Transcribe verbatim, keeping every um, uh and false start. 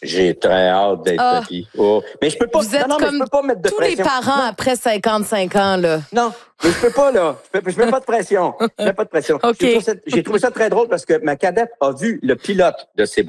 J'ai très hâte d'être Ah. papy. Oh. Mais je peux pas. Vous êtes non, non, mais comme je peux pas mettre de tous pression. les parents Non. après cinquante-cinq ans, là. Non, mais je peux pas, là. Je mets, je mets pas de pression. Je mets pas de pression. OK. J'ai trouvé ça, j'ai trouvé ça très drôle parce que ma cadette a vu le pilote de ces